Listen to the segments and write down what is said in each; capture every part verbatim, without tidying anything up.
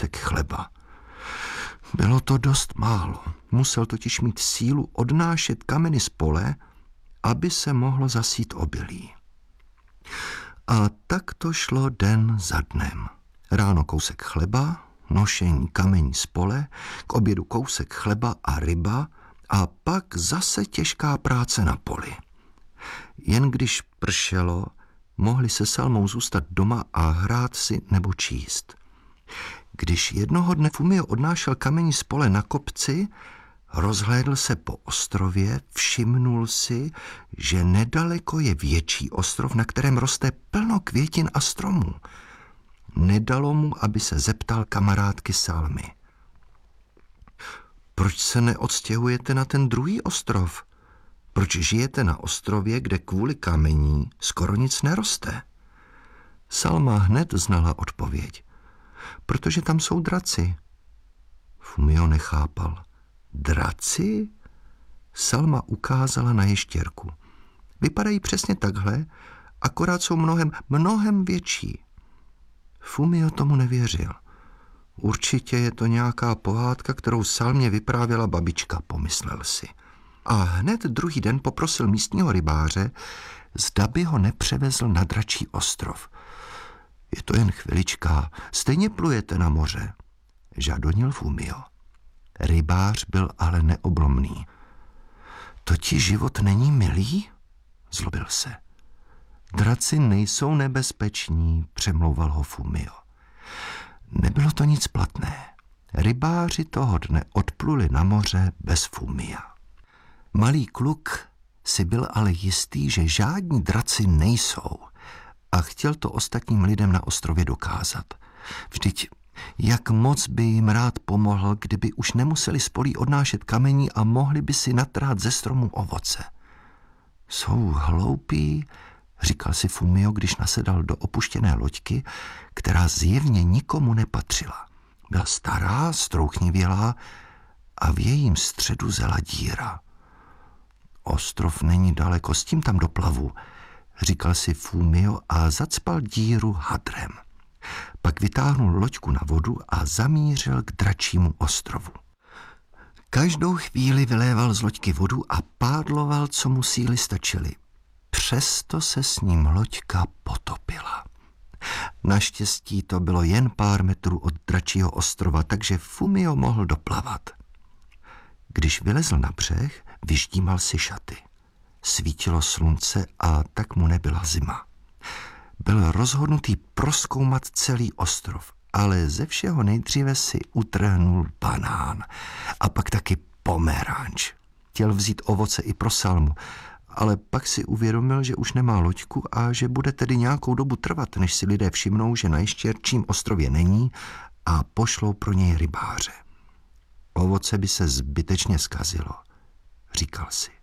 kousek chleba. Bylo to dost málo. Musel totiž mít sílu odnášet kameny z pole, aby se mohlo zasít obilí. A tak to šlo den za dnem. Ráno kousek chleba, nošení kamení z pole, k obědu kousek chleba a ryba a pak zase těžká práce na poli. Jen když pršelo, mohli se Salmou zůstat doma a hrát si nebo číst. Když jednoho dne Fumio odnášel kamení z pole na kopci, rozhlédl se po ostrově, všimnul si, že nedaleko je větší ostrov, na kterém roste plno květin a stromů. Nedalo mu, aby se zeptal kamarádky Salmy. Proč se neodstěhujete na ten druhý ostrov? Proč žijete na ostrově, kde kvůli kamení skoro nic neroste? Salma hned znala odpověď. Protože tam jsou draci. Fumio nechápal. Draci? Salma ukázala na ještěrku. Vypadají přesně takhle, akorát jsou mnohem, mnohem větší. Fumio tomu nevěřil. Určitě je to nějaká pohádka, kterou Salmě vyprávěla babička, pomyslel si. A hned druhý den poprosil místního rybáře, zda by ho nepřevezl na Dračí ostrov. Je to jen chvilička, stejně plujete na moře, žadonil Fumio. Rybář byl ale neoblomný. To ti život není milý? Zlobil se. Draci nejsou nebezpeční, přemlouval ho Fumio. Nebylo to nic platné. Rybáři toho dne odpluli na moře bez Fumia. Malý kluk si byl ale jistý, že žádní draci nejsou a chtěl to ostatním lidem na ostrově dokázat. Vždyť jak moc by jim rád pomohl, kdyby už nemuseli z polí odnášet kamení a mohli by si natrhat ze stromů ovoce. Jsou hloupí, říkal si Fumio, když nasedal do opuštěné loďky, která zjevně nikomu nepatřila. Byla stará, strouchnivělá a v jejím středu zela díra. Ostrov není daleko, s tím tam doplavu, říkal si Fumio a zacpal díru hadrem. Pak vytáhnul loďku na vodu a zamířil k Dračímu ostrovu. Každou chvíli vyléval z loďky vodu a pádloval, co mu síly stačily. Přesto se s ním loďka potopila. Naštěstí to bylo jen pár metrů od Dračího ostrova, takže Fumio mohl doplavat. Když vylezl na břeh, vyždímal si šaty. Svítilo slunce a tak mu nebyla zima. Byl rozhodnutý prozkoumat celý ostrov, ale ze všeho nejdříve si utrhnul banán a pak taky pomeranč. Chtěl vzít ovoce i pro Salmu, ale pak si uvědomil, že už nemá loďku a že bude tedy nějakou dobu trvat, než si lidé všimnou, že na Ještěrčím ostrově není a pošlou pro něj rybáře. Ovoce by se zbytečně zkazilo, říkal si.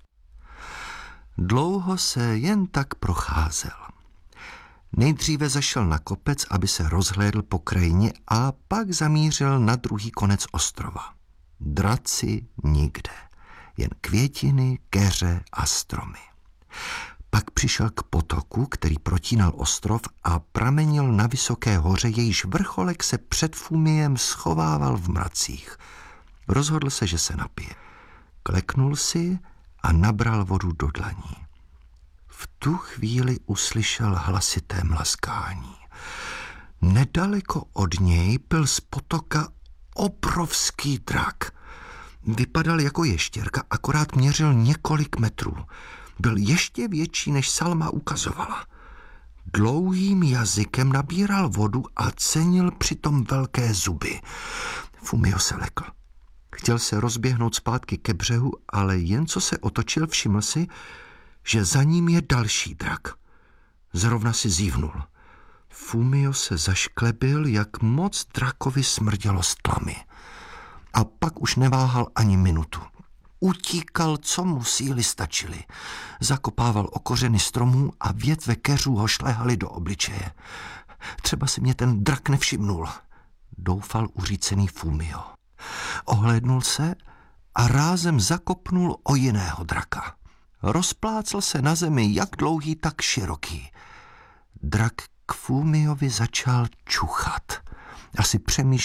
Dlouho se jen tak procházel. Nejdříve zašel na kopec, aby se rozhlédl po krajině a pak zamířil na druhý konec ostrova. Draci nikde, jen květiny, keře a stromy. Pak přišel k potoku, který protínal ostrov a pramenil na vysoké hoře, jejíž vrcholek se před Fumiem schovával v mracích. Rozhodl se, že se napije. Kleknul si a nabral vodu do dlaní. V tu chvíli uslyšel hlasité mlaskání. Nedaleko od něj pil z potoka obrovský drak. Vypadal jako ještěrka, akorát měřil několik metrů. Byl ještě větší, než Salma ukazovala. Dlouhým jazykem nabíral vodu a cenil přitom velké zuby. Fumio se lekl. Chtěl se rozběhnout zpátky ke břehu, ale jen co se otočil, všiml si, že za ním je další drak. Zrovna si zívnul. Fumio se zašklebil, jak moc drakovi smrdělo z tlamy. A pak už neváhal ani minutu. Utíkal, co mu síly stačily. Zakopával o kořeny stromů a větve keřů ho šléhaly do obličeje. Třeba si mě ten drak nevšimnul, doufal uřícený Fumio. Ohlédnul se a rázem zakopnul o jiného draka. Rozplácl se na zemi jak dlouhý, tak široký. Drak k Fumiovi začal čuchat. Asi přemýšlel,